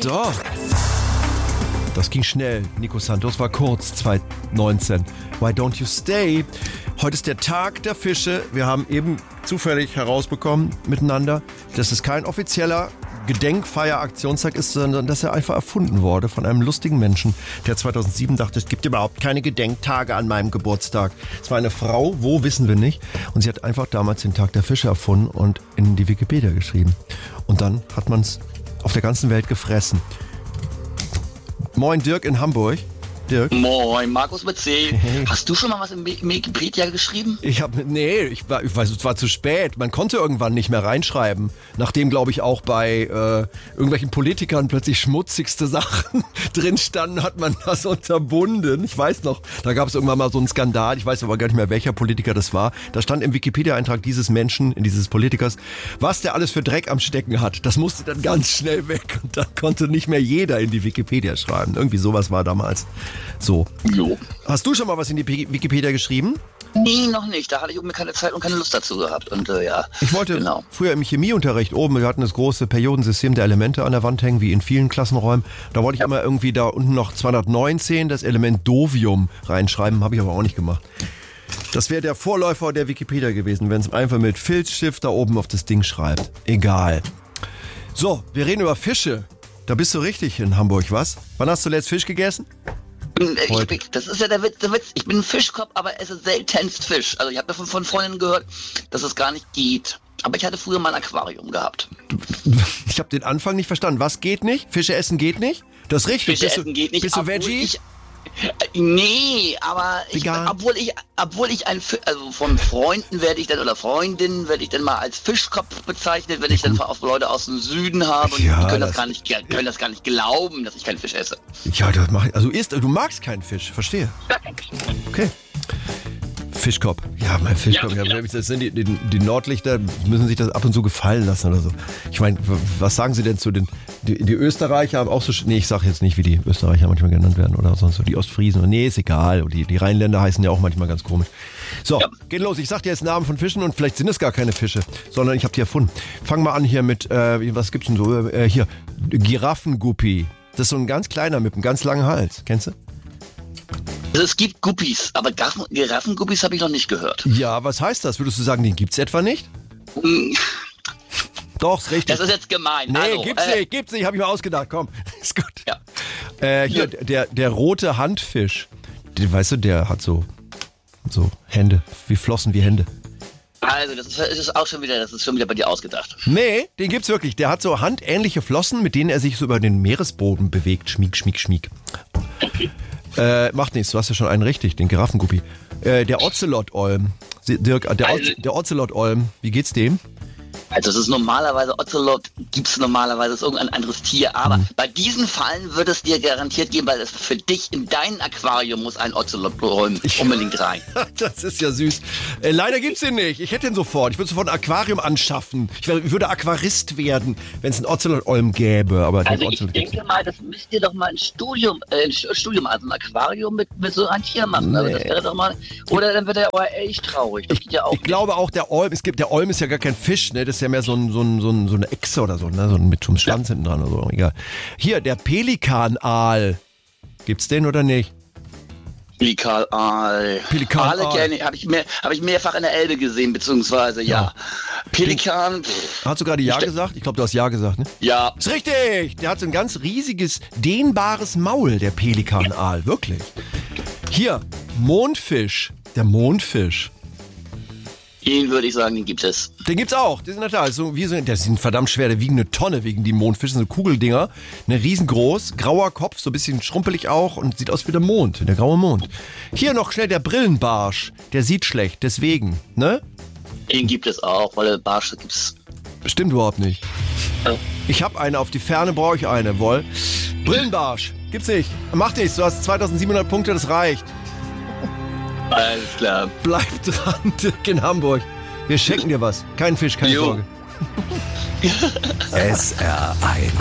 Doch. Das ging schnell. Nico Santos war kurz, 2019. Why don't you stay? Heute ist der Tag der Fische. Wir haben eben zufällig herausbekommen miteinander, dass es kein offizieller Gedenkfeier-Aktionstag ist, sondern dass er einfach erfunden wurde von einem lustigen Menschen, der 2007 dachte, es gibt überhaupt keine Gedenktage an meinem Geburtstag. Es war eine Frau, wo, wissen wir nicht. Und sie hat einfach damals den Tag der Fische erfunden und in die Wikipedia geschrieben. Und dann hat man es auf der ganzen Welt gefressen. Moin Dirk in Hamburg. Dirk. Moin, Markus mit C. Hey. Hast du schon mal was im Wikipedia geschrieben? Ich weiß, es war zu spät. Man konnte irgendwann nicht mehr reinschreiben. Nachdem, glaube ich, auch bei irgendwelchen Politikern plötzlich schmutzigste Sachen drin standen, hat man das unterbunden. Ich weiß noch, da gab es irgendwann mal so einen Skandal. Ich weiß aber gar nicht mehr, welcher Politiker das war. Da stand im Wikipedia-Eintrag dieses Menschen, dieses Politikers, was der alles für Dreck am Stecken hat. Das musste dann ganz schnell weg. Und da konnte nicht mehr jeder in die Wikipedia schreiben. Irgendwie sowas war damals. So. Jo. Hast du schon mal was in die Wikipedia geschrieben? Nee, noch nicht. Da hatte ich irgendwie keine Zeit und keine Lust dazu gehabt. Und ja. Ich wollte früher im Chemieunterricht oben, wir hatten das große Periodensystem der Elemente an der Wand hängen, wie in vielen Klassenräumen. Da wollte ich immer irgendwie da unten noch 219 das Element Dovium reinschreiben, habe ich aber auch nicht gemacht. Das wäre der Vorläufer der Wikipedia gewesen, wenn es einfach mit Filzstift da oben auf das Ding schreibt. Egal. So, wir reden über Fische. Da bist du richtig in Hamburg, was? Wann hast du zuletzt Fisch gegessen? Das ist ja der Witz. Ich bin ein Fischkopf, aber esse seltenst Fisch. Also ich habe davon von Freunden gehört, dass es gar nicht geht. Aber ich hatte früher mal ein Aquarium gehabt. Ich habe den Anfang nicht verstanden. Was geht nicht? Fische essen geht nicht? Das ist richtig. Fische essen geht nicht. Bist du Veggie? Nee, aber obwohl ich also von Freunden werde ich dann oder Freundinnen werde ich dann mal als Fischkopf bezeichnet, wenn ich dann auf Leute aus dem Süden habe und Ja, die können das gar nicht glauben, dass ich keinen Fisch esse. Ja, das mach ich. Also du magst keinen Fisch, verstehe. Okay. Fischkopf. Ja, mein Fischkopf. Ja, ja. Das sind die Nordlichter, müssen sich das ab und zu gefallen lassen oder so. Ich meine, was sagen Sie denn zu den... Die Österreicher haben auch so... Nee, ich sage jetzt nicht, wie die Österreicher manchmal genannt werden oder sonst so. Die Ostfriesen. Nee, ist egal. Die Rheinländer heißen ja auch manchmal ganz komisch. So, geht los. Ich sag dir jetzt Namen von Fischen und vielleicht sind es gar keine Fische, sondern ich habe die erfunden. Fangen wir an hier mit... was gibt's denn so? Hier, Giraffenguppi. Das ist so ein ganz kleiner mit einem ganz langen Hals. Kennst du? Also es gibt Guppies, aber Giraffenguppies habe ich noch nicht gehört. Ja, was heißt das? Würdest du sagen, den gibt's etwa nicht? Doch, ist richtig. Das ist jetzt gemein. Nee, also, gibt's nicht, hab ich mir ausgedacht. Komm, ist gut. Ja. Hier, der rote Handfisch. Weißt du, der hat so Hände, wie Flossen wie Hände. Also, das ist schon wieder bei dir ausgedacht. Nee, den gibt's wirklich. Der hat so handähnliche Flossen, mit denen er sich so über den Meeresboden bewegt. Schmieg, schmieg, schmieg. Okay. Macht nichts, du hast ja schon einen richtig, den Giraffenguppi. Der Ocelot-Olm. Dirk, der Ocelot-Olm, wie geht's dem? Also es ist normalerweise, Ocelot gibt's normalerweise, ist irgendein anderes Tier, aber bei diesen Fallen wird es dir garantiert geben, weil es für dich in dein Aquarium muss ein Ocelot unbedingt rein. Das ist ja süß. Leider gibt's den nicht. Ich hätte den sofort. Ich würde sofort ein Aquarium anschaffen. Ich würde Aquarist werden, wenn es ein Ocelot-Olm gäbe. Aber also ich denke mal, das müsst ihr doch mal ein Studium, also ein Aquarium mit so einem Tier machen. Nee. Also das wäre doch mal, oder dann wird er aber echt traurig. Das geht ja auch ich glaube auch, der Olm ist ja gar kein Fisch, ne? Das ist ja mehr so eine Echse oder so, ne? So mit so einem Schwanz hinten dran oder so. Egal. Hier, der Pelikanaal. Gibt's den oder nicht? Aale gerne, habe ich mehrfach in der Elbe gesehen, beziehungsweise ja. Pelikan. Hast du gerade Ja gesagt? Ich glaube, du hast Ja gesagt, ne? Ja. Ist richtig! Der hat so ein ganz riesiges, dehnbares Maul, der Pelikanaal. Wirklich. Hier, Mondfisch. Der Mondfisch. Den würde ich sagen, den gibt es. Den gibt's auch. Die sind natürlich der sind verdammt schwer, der wiegen eine Tonne wegen die Mondfische, so Kugeldinger. Ne, riesengroß, grauer Kopf, so ein bisschen schrumpelig auch und sieht aus wie der Mond, der graue Mond. Hier noch schnell der Brillenbarsch. Der sieht schlecht, deswegen, ne? Den gibt es auch, weil Barsche gibt's. Stimmt überhaupt nicht. Ja. Ich habe eine, auf die Ferne brauche ich eine, wohl. Brillenbarsch, gibt's nicht. Mach nichts, du hast 2700 Punkte, das reicht. Alles klar. Bleib dran, Dirk in Hamburg. Wir schenken dir was. Kein Fisch, keine Sorge. SR1